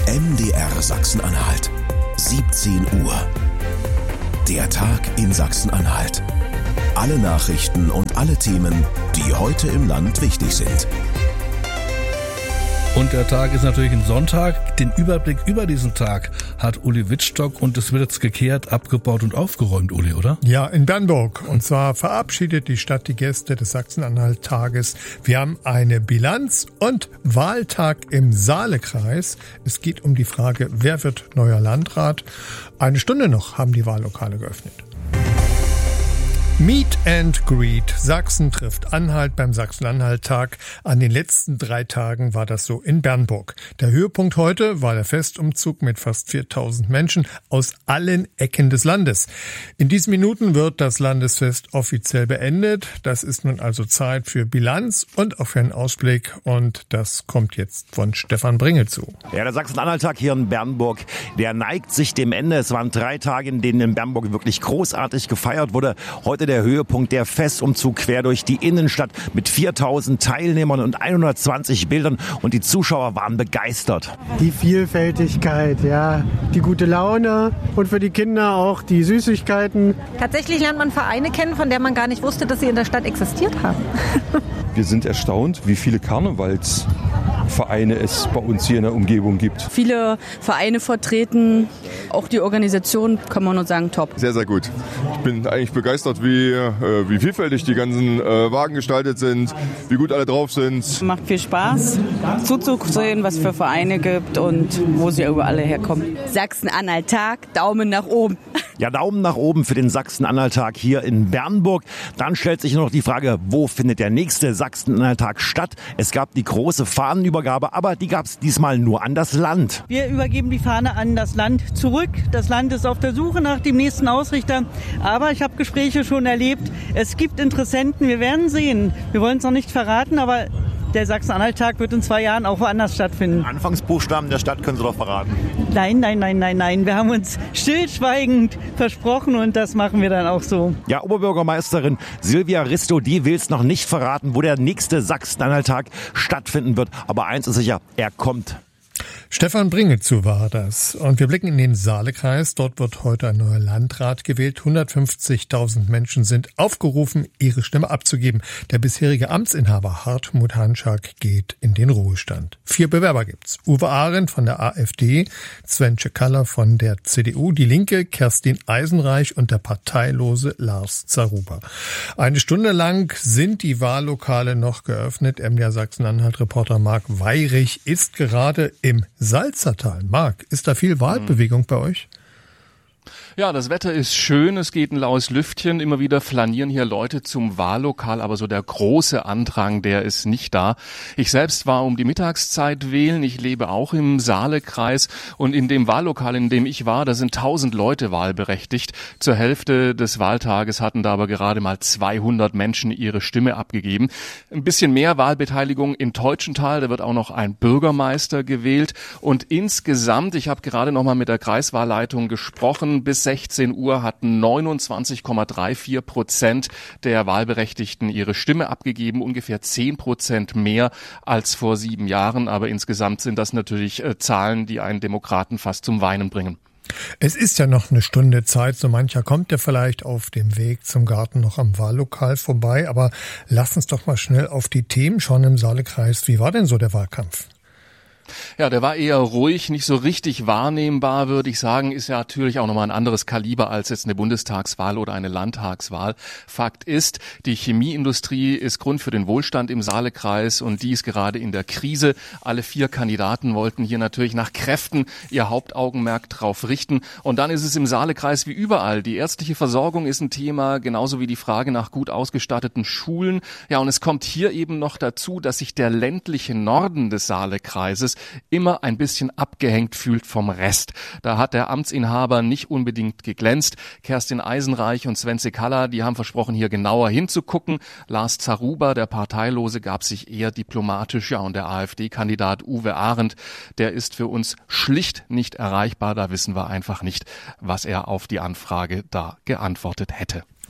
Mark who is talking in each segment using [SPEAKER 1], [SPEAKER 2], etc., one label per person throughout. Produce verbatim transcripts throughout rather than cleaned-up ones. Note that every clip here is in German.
[SPEAKER 1] M D R Sachsen-Anhalt. siebzehn Uhr. Der Tag in Sachsen-Anhalt. Alle Nachrichten und alle Themen, die heute im Land wichtig sind.
[SPEAKER 2] Und der Tag ist natürlich ein Sonntag. Den Überblick über diesen Tag hat Uli Wittstock und es wird jetzt gekehrt, abgebaut und aufgeräumt, Uli, oder?
[SPEAKER 3] Ja, in Bernburg. Und zwar verabschiedet die Stadt die Gäste des Sachsen-Anhalt-Tages. Wir haben eine Bilanz und Wahltag im Saalekreis. Es geht um die Frage, wer wird neuer Landrat? Eine Stunde noch haben die Wahllokale geöffnet. Meet and Greet. Sachsen trifft Anhalt beim Sachsen-Anhalt-Tag. An den letzten drei Tagen war das so in Bernburg. Der Höhepunkt heute war der Festumzug mit fast viertausend Menschen aus allen Ecken des Landes. In diesen Minuten wird das Landesfest offiziell beendet. Das ist nun also Zeit für Bilanz und auch für einen Ausblick. Und das kommt jetzt von Stefan Bringel zu.
[SPEAKER 4] Ja, der Sachsen-Anhalt-Tag hier in Bernburg, der neigt sich dem Ende. Es waren drei Tage, in denen in Bernburg wirklich großartig gefeiert wurde. Heute der Höhepunkt, der Festumzug quer durch die Innenstadt mit viertausend Teilnehmern und hundertzwanzig Bildern und die Zuschauer waren begeistert.
[SPEAKER 5] Die Vielfältigkeit, ja, die gute Laune und für die Kinder auch die Süßigkeiten.
[SPEAKER 6] Tatsächlich lernt man Vereine kennen, von denen man gar nicht wusste, dass sie in der Stadt existiert haben.
[SPEAKER 7] Wir sind erstaunt, wie viele Karnevalsvereine es bei uns hier in der Umgebung gibt.
[SPEAKER 8] Viele Vereine vertreten, auch die Organisation, kann man nur sagen, top.
[SPEAKER 9] Sehr, sehr gut. Ich bin eigentlich begeistert, wie, äh, wie vielfältig die ganzen äh, Wagen gestaltet sind, wie gut alle drauf sind.
[SPEAKER 8] Macht viel Spaß, zuzusehen, was es für Vereine gibt und wo sie überall herkommen. Sachsen-Anhalt-Tag, Daumen nach oben.
[SPEAKER 4] Ja, Daumen nach oben für den Sachsen-Anhalt-Tag hier in Bernburg. Dann stellt sich noch die Frage, wo findet der nächste Sachsen-Anhalt-Tag statt? Es gab die große Fahnenübergabe, aber die gab es diesmal nur an das Land.
[SPEAKER 10] Wir übergeben die Fahne an das Land zurück. Das Land ist auf der Suche nach dem nächsten Ausrichter. Aber ich habe Gespräche schon erlebt. Es gibt Interessenten. Wir werden sehen. Wir wollen es noch nicht verraten, aber der Sachsen-Anhalt-Tag wird in zwei Jahren auch woanders stattfinden.
[SPEAKER 4] Anfangsbuchstaben der Stadt können Sie doch verraten.
[SPEAKER 10] Nein, nein, nein, nein, nein. Wir haben uns stillschweigend versprochen und das machen wir dann auch so.
[SPEAKER 4] Ja, Oberbürgermeisterin Silvia Risto, die will es noch nicht verraten, wo der nächste Sachsen-Anhalt-Tag stattfinden wird. Aber eins ist sicher, er kommt.
[SPEAKER 3] Stefan Bringezu war das. Und wir blicken in den Saalekreis. Dort wird heute ein neuer Landrat gewählt. hundertfünfzigtausend Menschen sind aufgerufen, ihre Stimme abzugeben. Der bisherige Amtsinhaber Hartmut Hanschak geht in den Ruhestand. Vier Bewerber gibt's. Uwe Arendt von der AfD, Sven Cekala von der C D U, die Linke, Kerstin Eisenreich und der parteilose Lars Zaruba. Eine Stunde lang sind die Wahllokale noch geöffnet. M D R Sachsen-Anhalt-Reporter Marc Weyrich ist gerade im Salzertal. Marc, ist da viel Wahlbewegung bei euch?
[SPEAKER 11] Ja, das Wetter ist schön, es geht ein laues Lüftchen, immer wieder flanieren hier Leute zum Wahllokal, aber so der große Andrang, der ist nicht da. Ich selbst war um die Mittagszeit wählen, ich lebe auch im Saalekreis und in dem Wahllokal, in dem ich war, da sind tausend Leute wahlberechtigt. Zur Hälfte des Wahltages hatten da aber gerade mal zweihundert Menschen ihre Stimme abgegeben. Ein bisschen mehr Wahlbeteiligung in Teutschenthal, da wird auch noch ein Bürgermeister gewählt und insgesamt, ich habe gerade noch mal mit der Kreiswahlleitung gesprochen, bis sechzehn Uhr hatten neunundzwanzig Komma vierunddreißig Prozent der Wahlberechtigten ihre Stimme abgegeben, ungefähr zehn Prozent mehr als vor sieben Jahren. Aber insgesamt sind das natürlich äh, Zahlen, die einen Demokraten fast zum Weinen bringen.
[SPEAKER 3] Es ist ja noch eine Stunde Zeit, so mancher kommt ja vielleicht auf dem Weg zum Garten noch am Wahllokal vorbei. Aber lass uns doch mal schnell auf die Themen schauen im Saalekreis. Wie war denn so der Wahlkampf?
[SPEAKER 11] Ja, der war eher ruhig, nicht so richtig wahrnehmbar, würde ich sagen. Ist ja natürlich auch nochmal ein anderes Kaliber als jetzt eine Bundestagswahl oder eine Landtagswahl. Fakt ist, die Chemieindustrie ist Grund für den Wohlstand im Saalekreis und die ist gerade in der Krise. Alle vier Kandidaten wollten hier natürlich nach Kräften ihr Hauptaugenmerk drauf richten. Und dann ist es im Saalekreis wie überall. Die ärztliche Versorgung ist ein Thema, genauso wie die Frage nach gut ausgestatteten Schulen. Ja, und es kommt hier eben noch dazu, dass sich der ländliche Norden des Saalekreises immer ein bisschen abgehängt fühlt vom Rest. Da hat der Amtsinhaber nicht unbedingt geglänzt. Kerstin Eisenreich und Sven Cekala, die haben versprochen, hier genauer hinzugucken. Lars Zaruba, der Parteilose, gab sich eher diplomatisch. Ja, und der AfD-Kandidat Uwe Arendt, der ist für uns schlicht nicht erreichbar. Da wissen wir einfach nicht, was er auf die Anfrage da geantwortet hätte.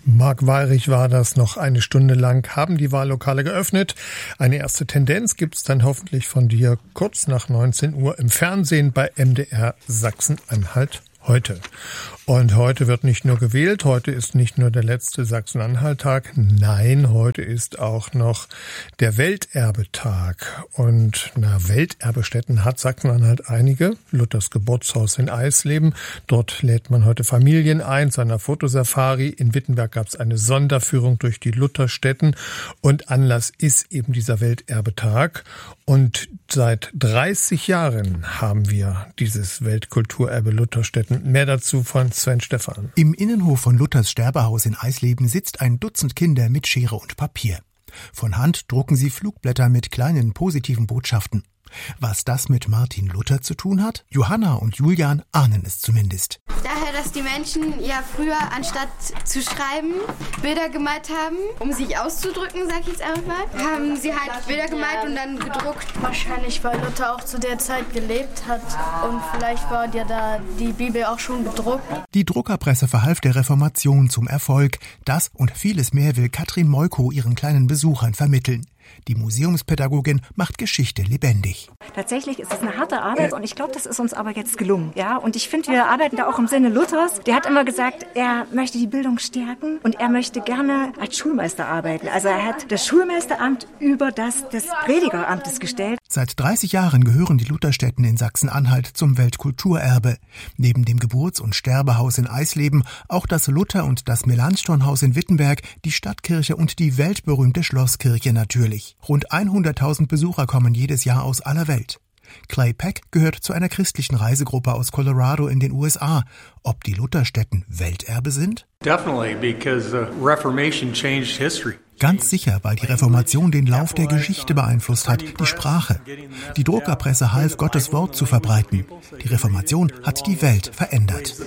[SPEAKER 3] Marc Weyrich war das. Noch eine Stunde lang haben die Wahllokale geöffnet. Eine erste Tendenz gibt's dann hoffentlich von dir kurz nach neunzehn Uhr im Fernsehen bei M D R Sachsen-Anhalt heute. Und heute wird nicht nur gewählt, heute ist nicht nur der letzte Sachsen-Anhalt-Tag, nein, heute ist auch noch der Welterbetag. Und na, Welterbestätten hat Sachsen-Anhalt einige. Luthers Geburtshaus in Eisleben, dort lädt man heute Familien ein zu einer Fotosafari. In Wittenberg gab es eine Sonderführung durch die Lutherstätten und Anlass ist eben dieser Welterbetag. Und seit dreißig Jahren haben wir dieses Weltkulturerbe Lutherstätten. Mehr dazu von Sven Stephan.
[SPEAKER 12] Im Innenhof von Luthers Sterbehaus in Eisleben sitzt ein Dutzend Kinder mit Schere und Papier. Von Hand drucken sie Flugblätter mit kleinen positiven Botschaften. Was das mit Martin Luther zu tun hat? Johanna und Julian ahnen es zumindest.
[SPEAKER 13] Daher, dass die Menschen ja früher anstatt zu schreiben, Bilder gemalt haben, um sich auszudrücken, sag ich jetzt einfach mal, haben sie halt Bilder gemalt und dann gedruckt.
[SPEAKER 14] Wahrscheinlich, weil Luther auch zu der Zeit gelebt hat und vielleicht war ja da die Bibel auch schon gedruckt.
[SPEAKER 12] Die Druckerpresse verhalf der Reformation zum Erfolg. Das und vieles mehr will Katrin Moiko ihren kleinen Besuchern vermitteln. Die Museumspädagogin macht Geschichte lebendig.
[SPEAKER 15] Tatsächlich ist es eine harte Arbeit und ich glaube, das ist uns aber jetzt gelungen. Ja, und ich finde, wir arbeiten da auch im Sinne Luthers. Der hat immer gesagt, er möchte die Bildung stärken und er möchte gerne als Schulmeister arbeiten. Also er hat das Schulmeisteramt über das des Predigeramtes gestellt.
[SPEAKER 12] Seit dreißig Jahren gehören die Lutherstätten in Sachsen-Anhalt zum Weltkulturerbe. Neben dem Geburts- und Sterbehaus in Eisleben auch das Luther- und das Melanchthonhaus in Wittenberg, die Stadtkirche und die weltberühmte Schlosskirche natürlich. Rund hunderttausend Besucher kommen jedes Jahr aus aller Welt. Clay Peck gehört zu einer christlichen Reisegruppe aus Colorado in den U S A. Ob die Lutherstätten Welterbe sind?
[SPEAKER 16] Definitely, because the Reformation changed history.
[SPEAKER 12] Ganz sicher, weil die Reformation den Lauf der Geschichte beeinflusst hat, die Sprache. Die Druckerpresse half, Gottes Wort zu verbreiten. Die Reformation hat die Welt verändert.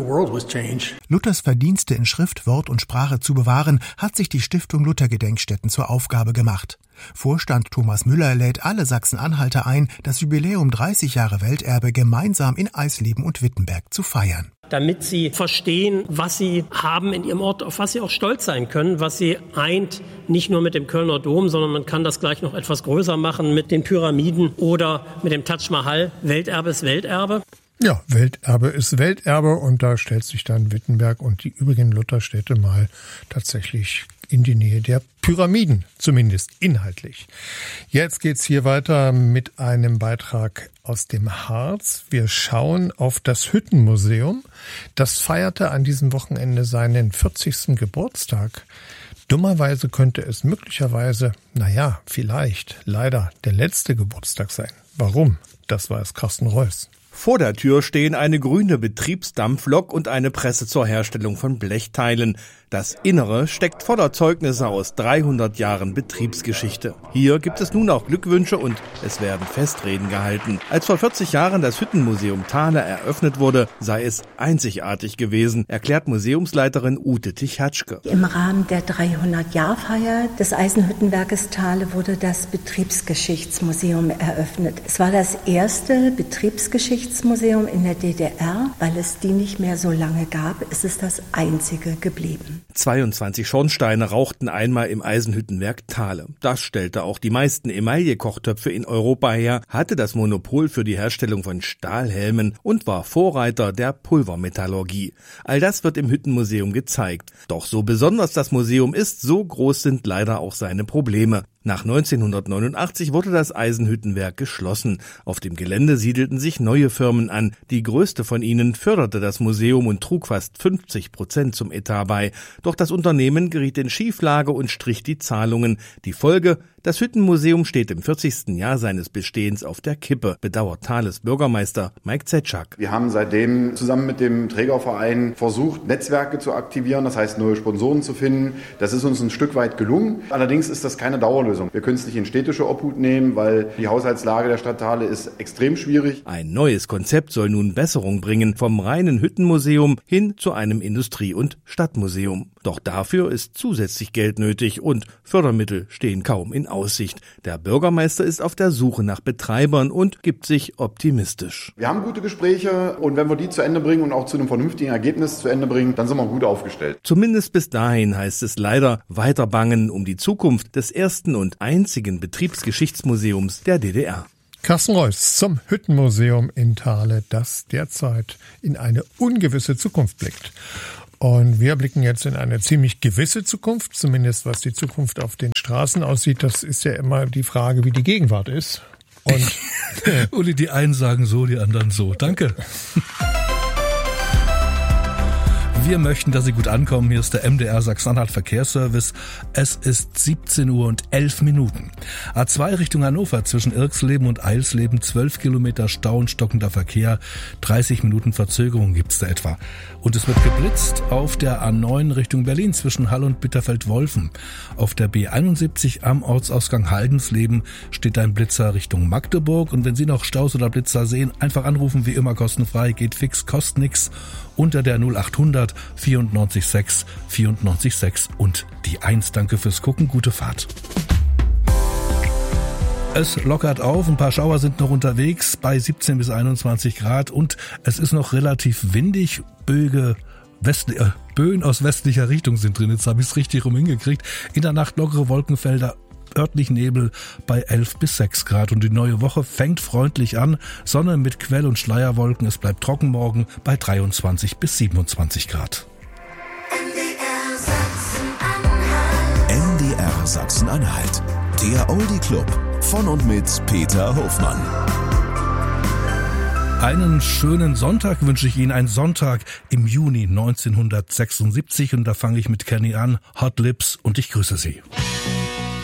[SPEAKER 12] Luthers Verdienste in Schrift, Wort und Sprache zu bewahren, hat sich die Stiftung Luther-Gedenkstätten zur Aufgabe gemacht. Vorstand Thomas Müller lädt alle Sachsen-Anhalter ein, das Jubiläum dreißig Jahre Welterbe gemeinsam in Eisleben und Wittenberg zu feiern.
[SPEAKER 17] Damit sie verstehen, was sie haben in ihrem Ort, auf was sie auch stolz sein können, was sie eint, nicht nur mit dem Kölner Dom, sondern man kann das gleich noch etwas größer machen mit den Pyramiden oder mit dem Taj Mahal. Welterbe ist Welterbe.
[SPEAKER 3] Ja, Welterbe ist Welterbe und da stellt sich dann Wittenberg und die übrigen Lutherstädte mal tatsächlich in die Nähe der Pyramiden, zumindest inhaltlich. Jetzt geht's hier weiter mit einem Beitrag aus dem Harz. Wir schauen auf das Hüttenmuseum. Das feierte an diesem Wochenende seinen vierzigsten Geburtstag. Dummerweise könnte es möglicherweise, naja, vielleicht, leider der letzte Geburtstag sein. Warum? Das weiß Carsten Reuss.
[SPEAKER 18] Vor der Tür stehen eine grüne Betriebsdampflok und eine Presse zur Herstellung von Blechteilen. Das Innere steckt voller Zeugnisse aus dreihundert Jahren Betriebsgeschichte. Hier gibt es nun auch Glückwünsche und es werden Festreden gehalten. Als vor vierzig Jahren das Hüttenmuseum Thale eröffnet wurde, sei es einzigartig gewesen, erklärt Museumsleiterin Ute Tichatschke.
[SPEAKER 19] Im Rahmen der dreihundert-Jahr-Feier des Eisenhüttenwerkes Thale wurde das Betriebsgeschichtsmuseum eröffnet. Es war das erste Betriebsgeschichtsmuseum in der D D R. Weil es die nicht mehr so lange gab, ist es das einzige geblieben.
[SPEAKER 18] zweiundzwanzig Schornsteine rauchten einmal im Eisenhüttenwerk Thale. Das stellte auch die meisten Emaille-Kochtöpfe in Europa her, hatte das Monopol für die Herstellung von Stahlhelmen und war Vorreiter der Pulvermetallurgie. All das wird im Hüttenmuseum gezeigt. Doch so besonders das Museum ist, so groß sind leider auch seine Probleme. Nach neunzehnhundertneunundachtzig wurde das Eisenhüttenwerk geschlossen. Auf dem Gelände siedelten sich neue Firmen an. Die größte von ihnen förderte das Museum und trug fast fünfzig Prozent zum Etat bei. Doch das Unternehmen geriet in Schieflage und strich die Zahlungen. Die Folge: Das Hüttenmuseum steht im vierzigsten Jahr seines Bestehens auf der Kippe, bedauert Thales Bürgermeister Mike Zetschak.
[SPEAKER 20] Wir haben seitdem zusammen mit dem Trägerverein versucht, Netzwerke zu aktivieren, das heißt neue Sponsoren zu finden. Das ist uns ein Stück weit gelungen. Allerdings ist das keine Dauerlösung. Wir können es nicht in städtische Obhut nehmen, weil die Haushaltslage der Stadt Thale ist extrem schwierig.
[SPEAKER 18] Ein neues Konzept soll nun Besserung bringen, vom reinen Hüttenmuseum hin zu einem Industrie- und Stadtmuseum. Doch dafür ist zusätzlich Geld nötig und Fördermittel stehen kaum in Aussicht. Der Bürgermeister ist auf der Suche nach Betreibern und gibt sich optimistisch.
[SPEAKER 20] Wir haben gute Gespräche und wenn wir die zu Ende bringen und auch zu einem vernünftigen Ergebnis zu Ende bringen, dann sind wir gut aufgestellt.
[SPEAKER 18] Zumindest bis dahin heißt es leider weiter bangen um die Zukunft des ersten und einzigen Betriebsgeschichtsmuseums der D D R.
[SPEAKER 3] Carsten Reuss zum Hüttenmuseum in Thale, das derzeit in eine ungewisse Zukunft blickt. Und wir blicken jetzt in eine ziemlich gewisse Zukunft, zumindest was die Zukunft auf den Straßen aussieht. Das ist ja immer die Frage, wie die Gegenwart ist. Und
[SPEAKER 2] Uli, die einen sagen so, die anderen so. Danke. Wir möchten, dass Sie gut ankommen. Hier ist der M D R Sachsen-Anhalt Verkehrsservice. Es ist siebzehn Uhr und elf Minuten. A zwei Richtung Hannover zwischen Irksleben und Eilsleben. zwölf Kilometer Stau und stockender Verkehr. dreißig Minuten Verzögerung gibt's da etwa. Und es wird geblitzt auf der A neun Richtung Berlin zwischen Hall und Bitterfeld-Wolfen. Auf der B einundsiebzig am Ortsausgang Haldensleben steht ein Blitzer Richtung Magdeburg. Und wenn Sie noch Staus oder Blitzer sehen, einfach anrufen, wie immer kostenfrei. Geht fix, kostet nix. Unter der null achthundert vierundneunzig sechs vierundneunzig sechs und die eins. Danke fürs Gucken, gute Fahrt. Es lockert auf, ein paar Schauer sind noch unterwegs bei siebzehn bis einundzwanzig Grad und es ist noch relativ windig. Böge, West, äh, Böen aus westlicher Richtung sind drin, jetzt habe ich es richtig rum hingekriegt. In der Nacht lockere Wolkenfelder, örtlich Nebel bei elf bis sechs Grad und die neue Woche fängt freundlich an. Sonne mit Quell- und Schleierwolken, es bleibt trocken morgen bei dreiundzwanzig bis siebenundzwanzig Grad.
[SPEAKER 1] M D R Sachsen-Anhalt, der Oldie Club von und mit Peter Hofmann.
[SPEAKER 2] Einen schönen Sonntag wünsche ich Ihnen, einen Sonntag im Juni neunzehnhundertsechsundsiebzig und da fange ich mit Kenny an, Hot Lips und ich grüße Sie.